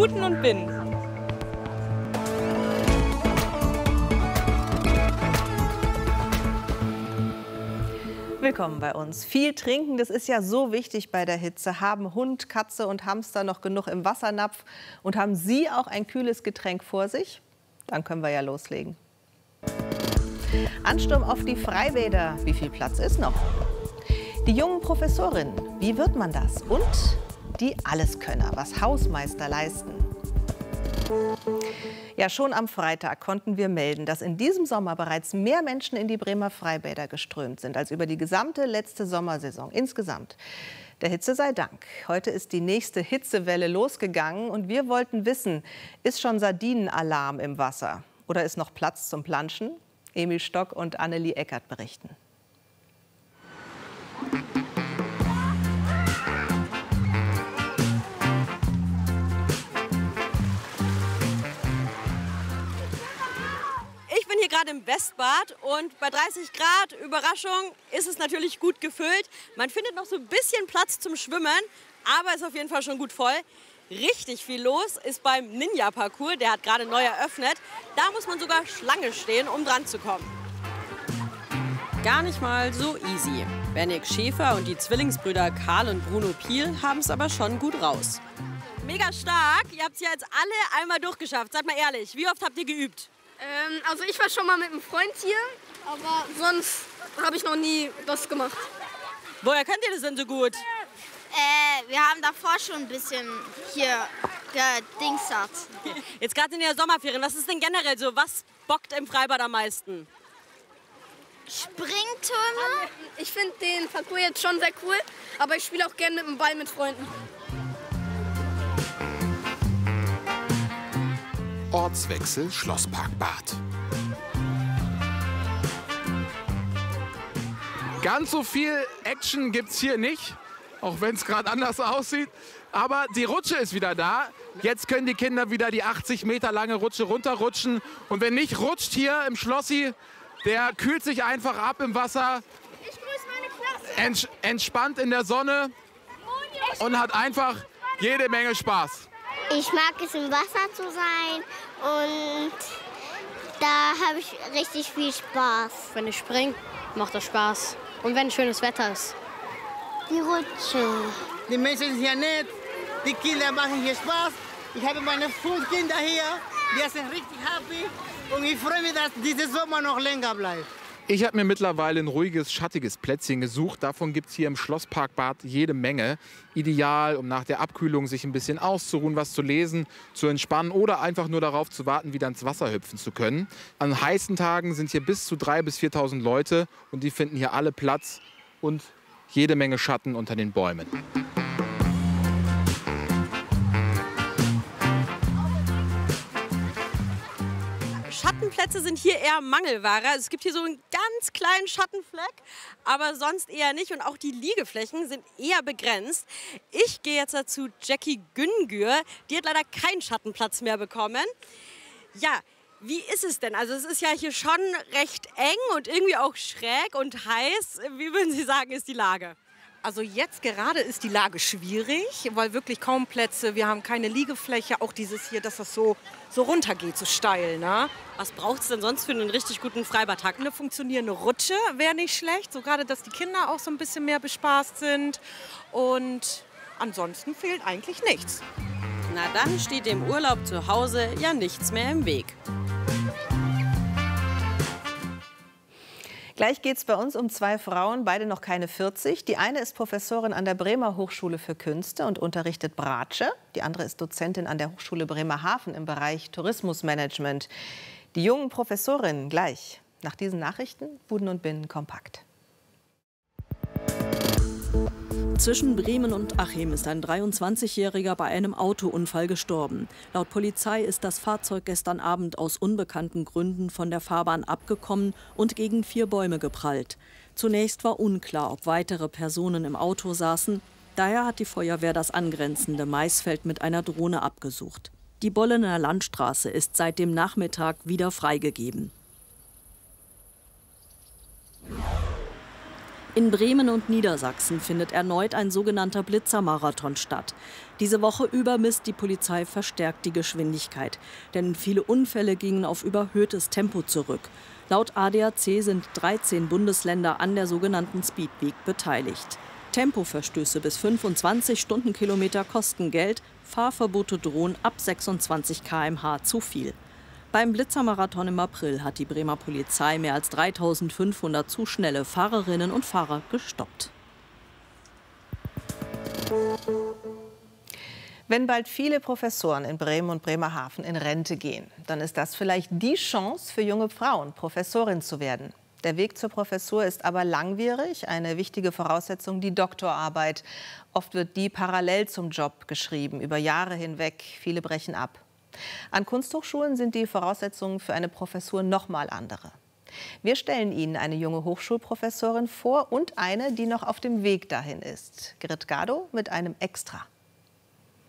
Buten und Binnen. Willkommen bei uns. Viel trinken, das ist ja so wichtig bei der Hitze. Haben Hund, Katze und Hamster noch genug im Wassernapf? Und haben Sie auch ein kühles Getränk vor sich? Dann können wir ja loslegen. Ansturm auf die Freibäder. Wie viel Platz ist noch? Die jungen Professorinnen. Wie wird man das? Und die Alleskönner, was Hausmeister leisten. Ja, schon am Freitag konnten wir melden, dass in diesem Sommer bereits mehr Menschen in die Bremer Freibäder geströmt sind als über die gesamte letzte Sommersaison insgesamt. Der Hitze sei Dank. Heute ist die nächste Hitzewelle losgegangen und wir wollten wissen, ist schon Sardinenalarm im Wasser oder ist noch Platz zum Planschen? Emil Stock und Annelie Eckert berichten. Ich bin hier gerade im Westbad und bei 30 Grad, Überraschung, ist es natürlich gut gefüllt. Man findet noch so ein bisschen Platz zum Schwimmen, aber ist auf jeden Fall schon gut voll. Richtig viel los ist beim Ninja-Parcours, der hat gerade neu eröffnet. Da muss man sogar Schlange stehen, um dran zu kommen. Gar nicht mal so easy. Bennig Schäfer und die Zwillingsbrüder Karl und Bruno Piel haben es aber schon gut raus. Mega stark, ihr habt es ja jetzt alle einmal durchgeschafft. Seid mal ehrlich, wie oft habt ihr geübt? Also ich war schon mal mit einem Freund hier, aber sonst habe ich noch nie das gemacht. Woher könnt ihr das denn so gut? Wir haben davor schon ein bisschen hier gedingsert. Jetzt gerade in der Sommerferien, was ist denn generell so? Was bockt im Freibad am meisten? Springtürme? Ich finde den Parcours jetzt schon sehr cool, aber ich spiele auch gerne mit dem Ball mit Freunden. Ortswechsel Schlosspark Bad. Ganz so viel Action gibt's hier nicht, auch wenn es gerade anders aussieht. Aber die Rutsche ist wieder da. Jetzt können die Kinder wieder die 80 Meter lange Rutsche runterrutschen. Und wer nicht rutscht hier im Schlossi, der kühlt sich einfach ab im Wasser. Ich grüße meine Klasse. Entspannt in der Sonne und hat einfach jede Menge Spaß. Ich mag es, im Wasser zu sein und da habe ich richtig viel Spaß. Wenn ich springe, macht das Spaß. Und wenn schönes Wetter ist. Die Rutsche. Die Menschen sind hier nett, die Kinder machen hier Spaß. Ich habe meine 5 Kinder hier, die sind richtig happy und ich freue mich, dass dieser Sommer noch länger bleibt. Ich habe mir mittlerweile ein ruhiges, schattiges Plätzchen gesucht. Davon gibt es hier im Schlosspark Bad jede Menge. Ideal, um nach der Abkühlung sich ein bisschen auszuruhen, was zu lesen, zu entspannen oder einfach nur darauf zu warten, wieder ins Wasser hüpfen zu können. An heißen Tagen sind hier bis zu 3.000 bis 4.000 Leute und die finden hier alle Platz und jede Menge Schatten unter den Bäumen. Schattenplätze sind hier eher Mangelware. Also es gibt hier so einen ganz kleinen Schattenfleck, aber sonst eher nicht. Und auch die Liegeflächen sind eher begrenzt. Ich gehe jetzt dazu Jackie Güngür. Die hat leider keinen Schattenplatz mehr bekommen. Ja, wie ist es denn? Also es ist ja hier schon recht eng und irgendwie auch schräg und heiß. Wie würden Sie sagen, ist die Lage? Also jetzt gerade ist die Lage schwierig, weil wirklich kaum Plätze, wir haben keine Liegefläche, auch dieses hier, dass das so runtergeht, so steil. Ne? Was braucht es denn sonst für einen richtig guten Freibadtag? Eine funktionierende Rutsche wäre nicht schlecht, so gerade, dass die Kinder auch so ein bisschen mehr bespaßt sind und ansonsten fehlt eigentlich nichts. Na dann steht dem Urlaub zu Hause ja nichts mehr im Weg. Gleich geht es bei uns um 2 Frauen, beide noch keine 40. Die eine ist Professorin an der Bremer Hochschule für Künste und unterrichtet Bratsche. Die andere ist Dozentin an der Hochschule Bremerhaven im Bereich Tourismusmanagement. Die jungen Professorinnen gleich. Nach diesen Nachrichten, Buden und Binnen kompakt. Zwischen Bremen und Achim ist ein 23-Jähriger bei einem Autounfall gestorben. Laut Polizei ist das Fahrzeug gestern Abend aus unbekannten Gründen von der Fahrbahn abgekommen und gegen 4 Bäume geprallt. Zunächst war unklar, ob weitere Personen im Auto saßen. Daher hat die Feuerwehr das angrenzende Maisfeld mit einer Drohne abgesucht. Die Bollener Landstraße ist seit dem Nachmittag wieder freigegeben. In Bremen und Niedersachsen findet erneut ein sogenannter Blitzermarathon statt. Diese Woche über misst die Polizei verstärkt die Geschwindigkeit. Denn viele Unfälle gingen auf überhöhtes Tempo zurück. Laut ADAC sind 13 Bundesländer an der sogenannten Speed Week beteiligt. Tempoverstöße bis 25 Stundenkilometer kosten Geld, Fahrverbote drohen ab 26 km/h zu viel. Beim Blitzermarathon im April hat die Bremer Polizei mehr als 3.500 zu schnelle Fahrerinnen und Fahrer gestoppt. Wenn bald viele Professoren in Bremen und Bremerhaven in Rente gehen, dann ist das vielleicht die Chance für junge Frauen, Professorin zu werden. Der Weg zur Professur ist aber langwierig, eine wichtige Voraussetzung die Doktorarbeit. Oft wird die parallel zum Job geschrieben, über Jahre hinweg. Viele brechen ab. An Kunsthochschulen sind die Voraussetzungen für eine Professur noch mal andere. Wir stellen Ihnen eine junge Hochschulprofessorin vor und eine, die noch auf dem Weg dahin ist. Grit Gado mit einem Extra.